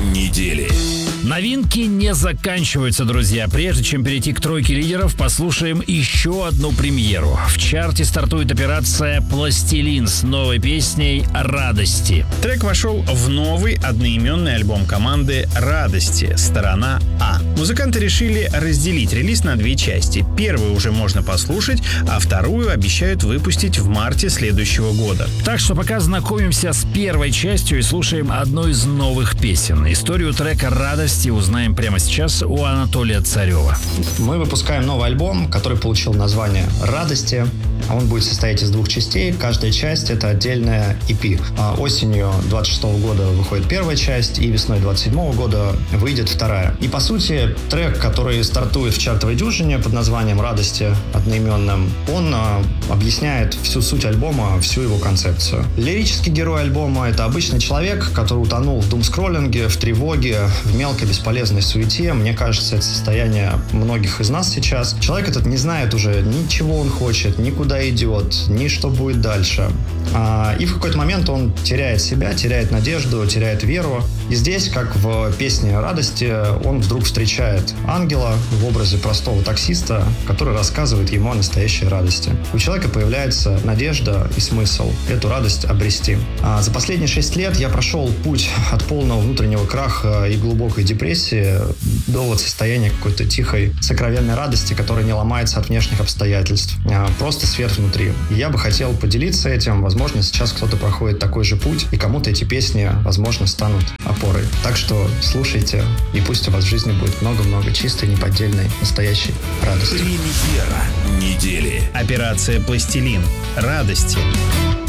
недели. Новинки не заканчиваются, друзья. Прежде чем перейти к тройке лидеров, послушаем еще одну премьеру. В чарте стартует операция «Пластилин» с новой песней «Радости». Трек вошел в новый одноименный альбом команды «Радости. Сторона А». Музыканты решили разделить релиз на две части. Первую уже можно послушать, а вторую обещают выпустить в марте следующего года. Так что пока знакомимся с первой частью и слушаем одну из новых песен. Историю трека «Радости» узнаем прямо сейчас у Анатолия Царева. Мы выпускаем новый альбом, который получил название «Радости». Он будет состоять из двух частей. Каждая часть — это отдельная EP. Осенью 26 года выходит первая часть, и весной 27 года выйдет вторая. И, по сути, трек, который стартует в чартовой дюжине под названием «Радости» одноименным, он объясняет всю суть альбома, всю его концепцию. Лирический герой альбома — это обычный человек, который утонул в думскроллинге, в тревоге, в мелкой бесполезной суете. Мне кажется, это состояние многих из нас сейчас. Человек этот не знает уже ничего он хочет, никуда идет, ни что будет дальше. И в какой-то момент он теряет себя, теряет надежду, теряет веру. И здесь, как в песне «Радости», он вдруг встречает ангела в образе простого таксиста, который рассказывает ему о настоящей радости. У человека появляется надежда и смысл эту радость обрести. За последние 6 лет я прошел путь от полного внутреннего краха и глубокой депрессии до вот состояния какой-то тихой, сокровенной радости, которая не ломается от внешних обстоятельств. Просто свет внутри. И я бы хотел поделиться этим. Возможно, сейчас кто-то проходит такой же путь, и кому-то эти песни, возможно, станут опорой. Так что слушайте, и пусть у вас в жизни будет много-много чистой, неподдельной, настоящей радости. Премьера недели. Операция «Пластилин». «Радости».